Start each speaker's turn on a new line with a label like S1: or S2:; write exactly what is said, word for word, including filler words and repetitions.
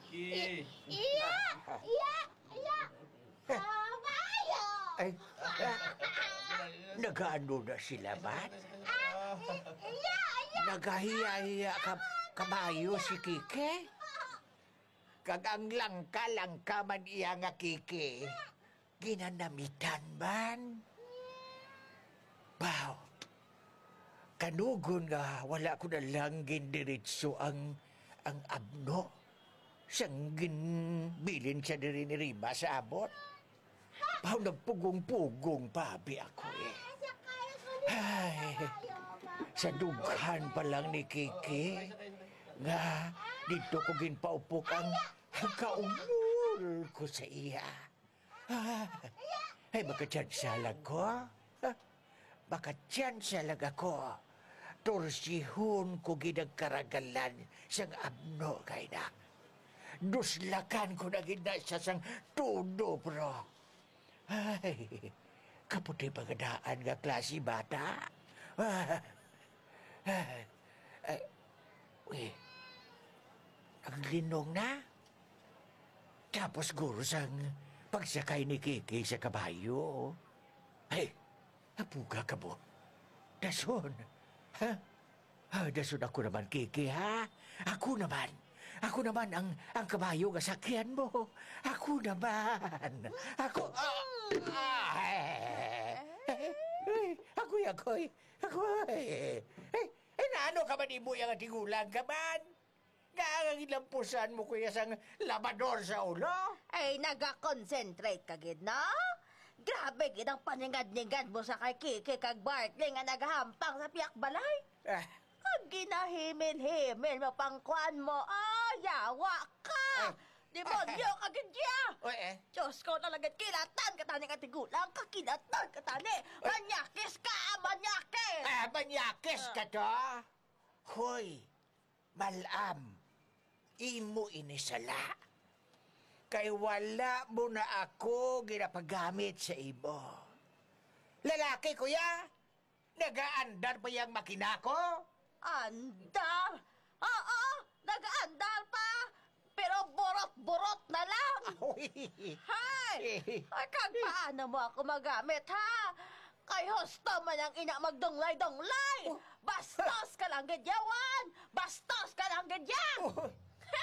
S1: Kiki.
S2: Iya! Iya! Iya! Kabayo!
S3: Ay, nagaano na sila, man?
S2: Ah, iya! Iya!
S3: Nagahiya-hiya ka, kabayo si Kike? Kagang langka-langka man iya nga Kike. Ginanamitan man. Baw, kanugon nga wala ko na lang gindiritso ang ang abno. Siyang ginbilin siya diri ni Rima sa abot. Baw, nagpugong-pugong pabi ako eh.
S2: Sakay ko ni
S3: Ay, sa dughan pa lang ni Kiki, nga dito ko ginpaupok ang, ang kaumul ko sa iya. Ah, ay, baka tiyan salag ko. Ah, baka tiyan salag ako. Torsihon ko ginagkaragalan siyang abno kay na. Duslakan ko na gina siya sang tudo, bro. Ay, kaputi pagadaan nga klase bata. Ah, ah, ay, uy, ang linong na. Tapos guro sang pagsakay ni Kiki sa kabayo. Ay, apuga ka mo. Dason. Ha? Ah, dason ako naman, Kiki, ha? Ako naman. Ako naman ang ang kabayo nga sakyan mo. Ako naman. Ako... Ah, ah, eh, ako yakoy. Ako eh. Eh, eh naano ka man ibo yung tigulang ka man? Nga ang ilampusan mo kuya sang labador sa ulo?
S4: Ay, naga-concentrate ka gid, no? Grabe gid ang paningad-ningad mo sa kay Kiki kag Bartley nga nagahampang sa piyak balay.
S3: Ah,
S4: Ang ginahimil-himil mo pangkuan mo. Ah, yawa ka!
S3: Ay.
S4: Demonyo ka gid ya!
S3: Oy eh.
S4: Diyos ko talaga kilatan ka tani ka tigulang ka kilatan ka tani. Manyakis ka, manyakis!
S3: Ah, manyakis ka to? Hoy, malam, imo inisala. Kay wala mo na ako ginapagamit sa imo. Lalaki, kuya? Nagaandar pa yung makina ko?
S4: Andar! Oo, nag-andar pa! Pero borot-borot na lang!
S3: Uy!
S4: Hay! Ay, kag paano mo ako magamit, ha? Kay hosto man ang ina magdunglay-dunglay! Bastos ka lang, gadyawan! Bastos ka lang, gadya!
S3: Oh,